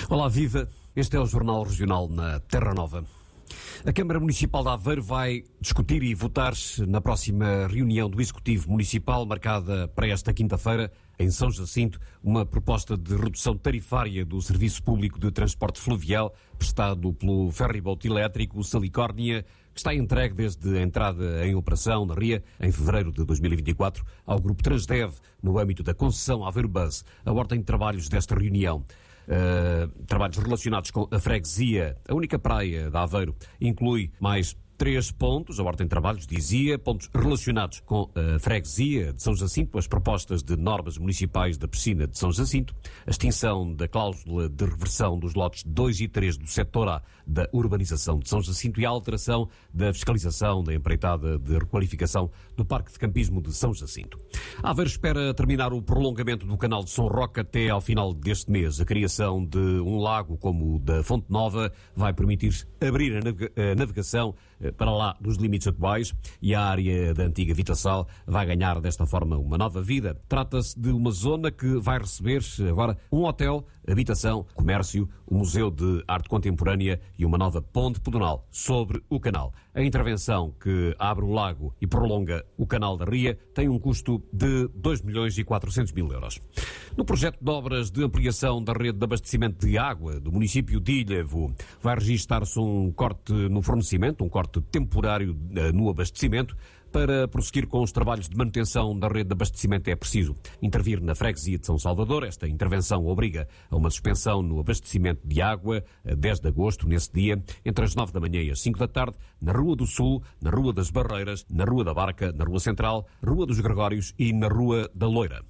Olá, viva! Este é o Jornal Regional na Terra Nova. A Câmara Municipal de Aveiro vai discutir e votar na próxima reunião do Executivo Municipal, marcada para esta quinta-feira, em São Jacinto, uma proposta de redução tarifária do Serviço Público de Transporte Fluvial, prestado pelo ferryboat elétrico Salicórnia, que está entregue desde a entrada em operação na RIA, em fevereiro de 2024, ao Grupo Transdev, no âmbito da concessão Aveiro Bus. A ordem de trabalhos desta reunião, trabalhos relacionados com a freguesia, a única praia de Aveiro, inclui mais 3 pontos. A ordem de trabalhos dizia pontos relacionados com a freguesia de São Jacinto, as propostas de normas municipais da piscina de São Jacinto, a extinção da cláusula de reversão dos lotes 2 e 3 do setor A da urbanização de São Jacinto e a alteração da fiscalização da empreitada de requalificação do Parque de Campismo de São Jacinto. Aveiro espera terminar o prolongamento do canal de São Roque até ao final deste mês. A criação de um lago como o da Fonte Nova vai permitir abrir a navegação para lá dos limites atuais e a área da antiga Vitassal vai ganhar desta forma uma nova vida. Trata-se de uma zona que vai receber agora um hotel, habitação, comércio, um museu de arte contemporânea e uma nova ponte pedonal sobre o canal. A intervenção que abre o lago e prolonga o canal da Ria tem um custo de 2.400.000 euros. No projeto de obras de ampliação da rede de abastecimento de água do município de Ilhavo, vai registar-se um corte no fornecimento, um corte temporário no abastecimento. Para prosseguir com os trabalhos de manutenção da rede de abastecimento é preciso intervir na freguesia de São Salvador. Esta intervenção obriga a uma suspensão no abastecimento de água a 10 de agosto, nesse dia, entre as 9 da manhã e as 5 da tarde, na Rua do Sul, na Rua das Barreiras, na Rua da Barca, na Rua Central, Rua dos Gregórios e na Rua da Loira.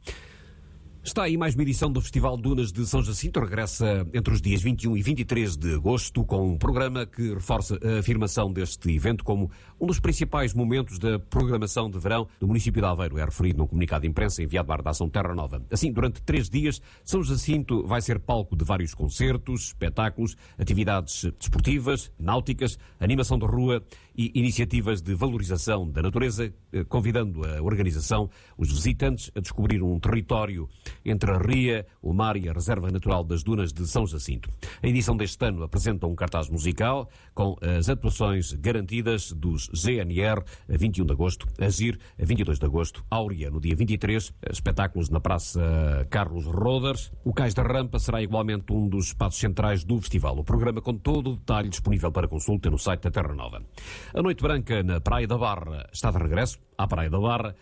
Está aí mais uma edição do Festival Dunas de São Jacinto. Regressa entre os dias 21 e 23 de agosto com um programa que reforça a afirmação deste evento como um dos principais momentos da programação de verão do município de Aveiro. É referido num comunicado de imprensa enviado à Redação Terra Nova. Assim, durante 3 dias, São Jacinto vai ser palco de vários concertos, espetáculos, atividades desportivas, náuticas, animação de rua e iniciativas de valorização da natureza, convidando a organização, os visitantes, a descobrir um território entre a Ria, o mar e a Reserva Natural das Dunas de São Jacinto. A edição deste ano apresenta um cartaz musical com as atuações garantidas dos GNR a 21 de agosto, Agir a 22 de agosto, Áurea no dia 23, espetáculos na Praça Carlos Roders. O Cais da Rampa será igualmente um dos espaços centrais do festival. O programa com todo o detalhe disponível para consulta no site da Terra Nova. A Noite Branca na Praia da Barra está de regresso à Praia da Barra.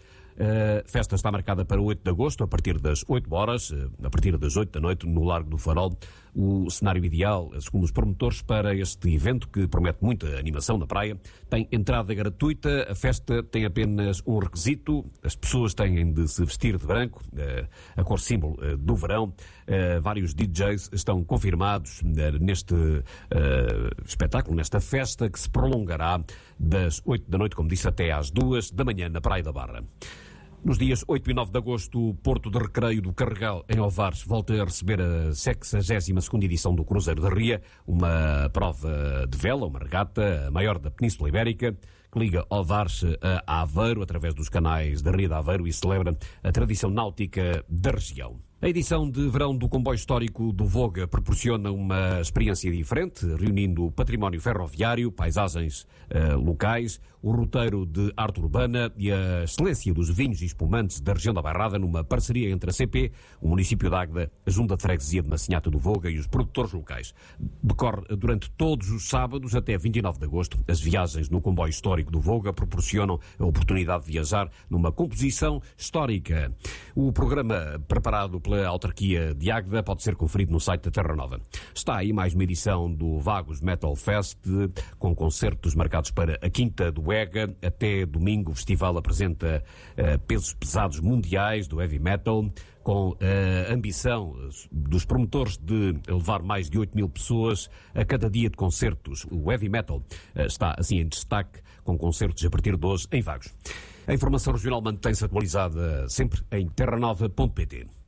A festa está marcada para 8 de agosto, a partir das 8 horas, a partir das 8 da noite, no Largo do Farol. O cenário ideal, segundo os promotores, para este evento, que promete muita animação na praia, tem entrada gratuita. A festa tem apenas um requisito: as pessoas têm de se vestir de branco, a cor símbolo do verão. Vários DJs estão confirmados neste espetáculo, nesta festa, que se prolongará das 8 da noite, como disse, até às 2 da manhã na Praia da Barra. Nos dias 8 e 9 de agosto, o Porto de Recreio do Carregal, em Ovares, volta a receber a 62ª edição do Cruzeiro da Ria, uma prova de vela, uma regata, a maior da Península Ibérica, que liga Ovares a Aveiro através dos canais da Ria de Aveiro e celebra a tradição náutica da região. A edição de verão do comboio histórico do Voga proporciona uma experiência diferente, reunindo o património ferroviário, paisagens locais, o roteiro de arte urbana e a excelência dos vinhos e espumantes da região da Bairrada, numa parceria entre a CP, o município de Águeda, a Junta de Freguesia de Massinhata do Voga e os produtores locais. Decorre durante todos os sábados até 29 de agosto. As viagens no comboio histórico do Voga proporcionam a oportunidade de viajar numa composição histórica. O programa preparado pela autarquia de Águeda pode ser conferido no site da Terra Nova. Está aí mais uma edição do Vagos Metal Fest, com concertos marcados para a Quinta do Ega. Até domingo o festival apresenta pesos pesados mundiais do heavy metal, com a ambição dos promotores de levar mais de 8.000 pessoas a cada dia de concertos. O heavy metal está assim em destaque, com concertos a partir de hoje em Vagos. A informação regional mantém-se atualizada sempre em terranova.pt.